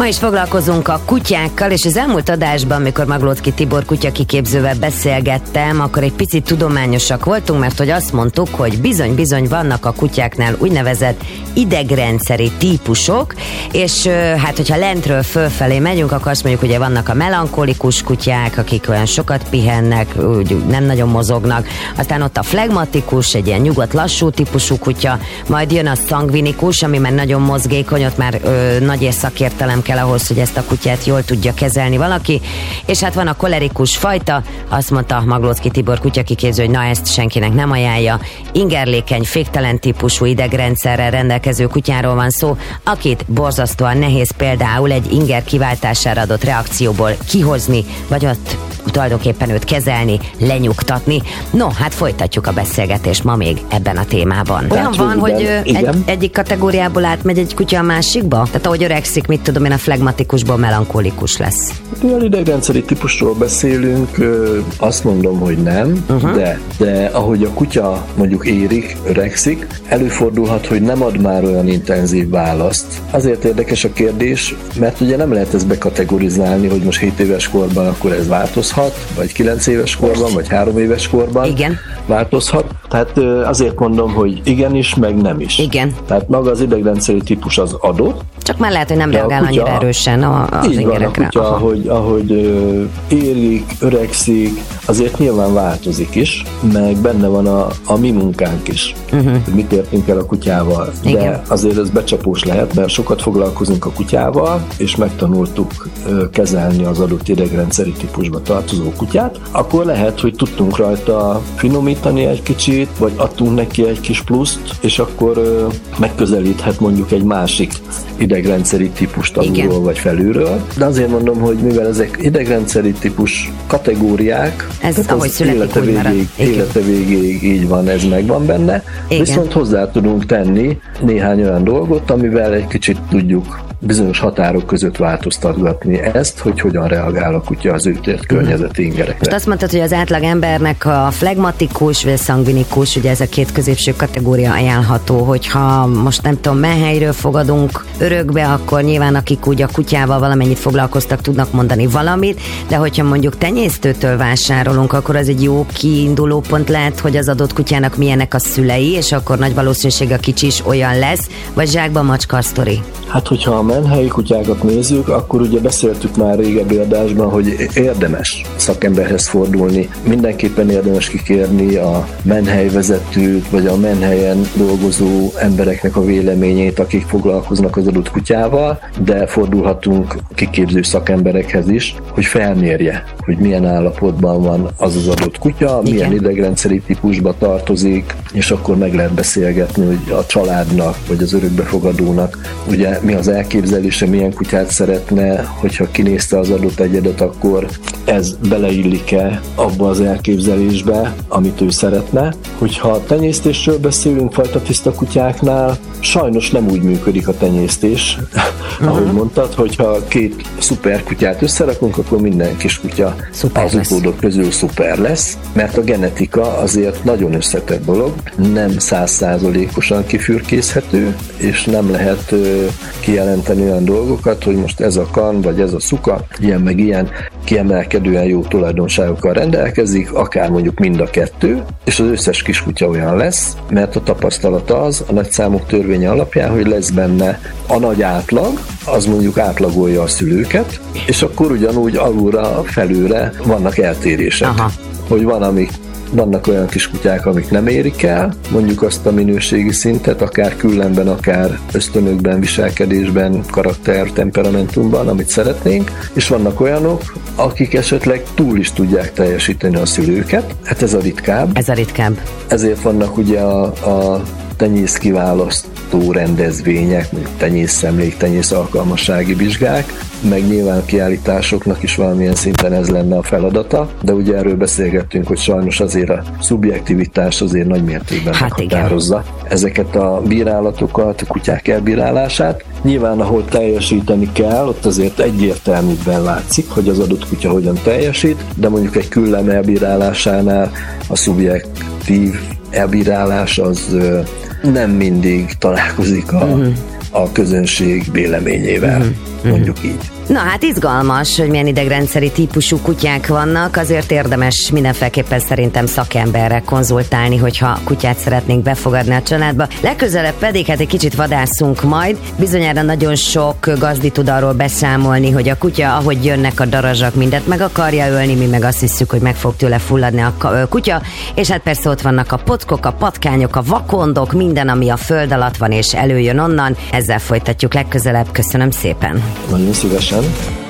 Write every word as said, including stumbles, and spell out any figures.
Ma is foglalkozunk a kutyákkal, és az elmúlt adásban, amikor Maglóczky Tibor kutyakiképzővel beszélgettem, akkor egy picit tudományosak voltunk, mert hogy azt mondtuk, hogy bizony-bizony vannak a kutyáknál úgynevezett idegrendszeri típusok, és hát hogyha lentről fölfelé megyünk, akkor azt mondjuk, hogy vannak a melankolikus kutyák, akik olyan sokat pihennek, úgy nem nagyon mozognak, aztán ott a flegmatikus, egy ilyen nyugodt, lassú típusú kutya, majd jön a szangvinikus, ami már nagyon mozgékony, ott már ö, nagy és szakértelem kell ahhoz, hogy ezt a kutyát jól tudja kezelni valaki, és hát van a kolerikus fajta, azt mondta Maglóczky Tibor kutyakiképző, hogy na ezt senkinek nem ajánlja. Ingerlékeny, féktelen típusú idegrendszerrel rendelkező kutyáról van szó, akit borzasztóan nehéz például egy inger kiváltására adott reakcióból kihozni, vagy ott tulajdonképpen őt kezelni, lenyugtatni. No, hát folytatjuk a beszélgetést ma még ebben a témában. Olyan hát, van, hogy egy, egyik kategóriából átmegy egy kutya a másikba? Tehát ahogy öregszik, mit tudom én, a flegmatikusból melankolikus lesz. Milyen idegrendszeri típusról beszélünk, azt mondom, hogy nem, uh-huh. de, de ahogy a kutya mondjuk érik, öregszik, előfordulhat, hogy nem ad már olyan intenzív választ. Azért érdekes a kérdés, mert ugye nem lehet ezt bekategorizálni, hogy most hét éves korban akkor ez változhat, vagy kilenc éves korban, vagy három éves korban igen. változhat. Tehát azért mondom, hogy igenis, meg nem is. Igen. Tehát maga az idegrendszeri típus az adott. Csak már lehet, hogy nem reagál kutya, annyira erősen az így ingerekre. Van, a kutya, ahogy, ahogy érik, öregszik, azért nyilván változik is, meg benne van a, a mi munkánk is, uh-huh. hogy mit értünk el a kutyával. Igen. De azért ez becsapós lehet, mert sokat foglalkozunk a kutyával, és megtanultuk kezelni az adott idegrendszeri típusba tartozó kutyát, akkor lehet, hogy tudtunk rajta finomítani egy kicsit, vagy adtunk neki egy kis pluszt, és akkor megközelíthet mondjuk egy másik idegrendszeri típust alulról vagy felülről. De azért mondom, hogy mivel ezek idegrendszeri típus kategóriák, ez ahogy születik, élete úgy marad. végéig, élete végéig így van, ez megvan benne. Igen. Viszont hozzá tudunk tenni néhány olyan dolgot, amivel egy kicsit tudjuk bizonyos határok között változtatgatni ezt, hogy hogyan reagál a kutya az őt ért környezeti ingerekre. Most azt mondtad, hogy az átlag embernek a flegmatikus vagy a szangvinikus, ugye ez a két középső kategória ajánlható, hogyha most nem tudom, menhelyről fogadunk örökbe, akkor nyilván akik úgy a kutyával valamennyit foglalkoztak, tudnak mondani valamit, de hogyha mondjuk tenyésztőtől vásárolunk, akkor az egy jó kiinduló pont lehet, hogy az adott kutyának milyenek a szülei, és akkor nagy valószínűség a kicsi is olyan lesz, vagy zsákban macska sztori. Hát, hogyha a menhelyi kutyákat nézzük, akkor ugye beszéltük már régebbi adásban, hogy érdemes szakemberhez fordulni. Mindenképpen érdemes kikérni a menhelyvezetőt, vagy a menhelyen dolgozó embereknek a véleményét, akik foglalkoznak az adott kutyával, de fordulhatunk kiképző szakemberekhez is, hogy felmérje, hogy milyen állapotban van az az adott kutya, igen. milyen idegrendszeri típusba tartozik, és akkor meg lehet beszélgetni, hogy a családnak, vagy az örökbefogadónak ugye mi az elképzelése, milyen kutyát szeretne, hogyha kinézte az adott egyedet, akkor ez beleillik-e abba az elképzelésbe, amit ő szeretne. Hogyha tenyésztésről beszélünk fajtatiszta kutyáknál, sajnos nem úgy működik a tenyésztés, uh-huh. ahogy mondtad, hogyha két szuper kutyát összerakunk, akkor minden kis kutya szuper az utódok közül szuper lesz, mert a genetika azért nagyon összetett dolog, nem száz százalékosan kifürkészhető, és nem lehet uh, kijelenteni olyan dolgokat, hogy most ez a kan, vagy ez a szuka, ilyen meg ilyen kiemelkedően jó tulajdonságokkal rendelkezik, akár mondjuk mind a kettő, és az összes kiskutya olyan lesz, mert a tapasztalata az, a nagyszámok törvénye alapján, hogy lesz benne a nagy átlag, az mondjuk átlagolja a szülőket, és akkor ugyanúgy alulra, felülre vannak eltérések. Aha. Hogy van, amik vannak olyan kis kutyák, amik nem érik el, mondjuk azt a minőségi szintet, akár küllemben, akár ösztönökben, viselkedésben, karakter, temperamentumban, amit szeretnénk, és vannak olyanok, akik esetleg túl is tudják teljesíteni a szülőket. Hát ez a ritkább. Ez a ritkább. Ezért vannak ugye a, a tenyész kiválasztó rendezvények, mondjuk tenyészszemlék, tenyész alkalmassági vizsgák, meg nyilván kiállításoknak is valamilyen szinten ez lenne a feladata, de ugye erről beszélgettünk, hogy sajnos azért a szubjektivitás azért nagy mértékben hát meghatározza igen. ezeket a bírálatokat, a kutyák elbírálását. Nyilván, ahol teljesíteni kell, ott azért egyértelműbben látszik, hogy az adott kutya hogyan teljesít, de mondjuk egy küllem elbírálásánál a szubjektív elbírálás az nem mindig találkozik a, uh-huh. a közönség véleményével, uh-huh. mondjuk így. Na hát izgalmas, hogy milyen idegrendszeri típusú kutyák vannak, azért érdemes mindenféleképpen szerintem szakemberre konzultálni, hogyha kutyát szeretnénk befogadni a családba. Legközelebb pedig hát egy kicsit vadászunk majd, bizonyára nagyon sok gazdi tud arról beszámolni, hogy a kutya, ahogy jönnek a darazsak, mindent meg akarja ölni, mi meg azt hiszük, hogy meg fog tőle fulladni a kutya, és hát persze ott vannak a pockok, a patkányok, a vakondok, minden, ami a föld alatt van és előjön onnan. Ezzel folytatjuk legközelebb. Köszönöm szépen! Nagyon szívesen.